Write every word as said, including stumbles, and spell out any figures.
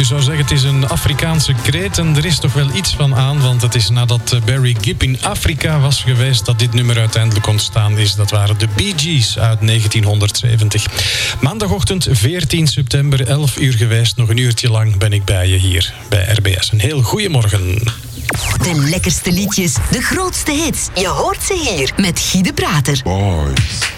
U zou zeggen, het is een Afrikaanse kreet en er is toch wel iets van aan, want het is nadat Barry Gibb in Afrika was geweest dat dit nummer uiteindelijk ontstaan is. Dat waren de Bee Gees uit negentienhonderdzeventig. Maandagochtend veertien september, elf uur geweest. Nog een uurtje lang ben ik bij je hier bij R B S. Een heel goeie morgen. De lekkerste liedjes, de grootste hits. Je hoort ze hier met Guy de Prater. Boys.